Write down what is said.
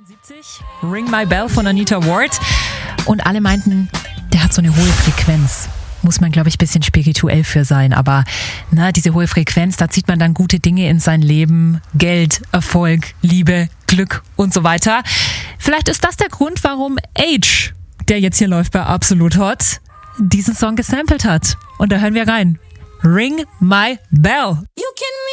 1979, Ring My Bell von Anita Ward. Und alle meinten, der hat so eine hohe Frequenz. Muss man, glaube ich, ein bisschen spirituell für sein. Aber diese hohe Frequenz, da zieht man dann gute Dinge in sein Leben. Geld, Erfolg, Liebe, Glück und so weiter. Vielleicht ist das der Grund, warum Age, der jetzt hier läuft bei Absolut Hot, diesen Song gesampelt hat. Und da hören wir rein. Ring My Bell.